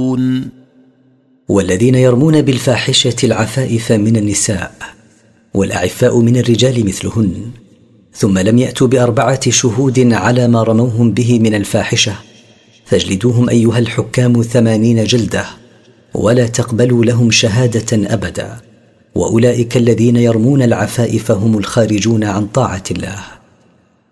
خالدون. والذين يرمون بالفاحشة العفائف من النساء والأعفاء من الرجال مثلهن ثم لم يأتوا ب4 شهود على ما رموهم به من الفاحشة فاجلدوهم أيها الحكام 80 جلدة ولا تقبلوا لهم شهادة أبدا، وأولئك الذين يرمون العفائف هم الخارجون عن طاعة الله.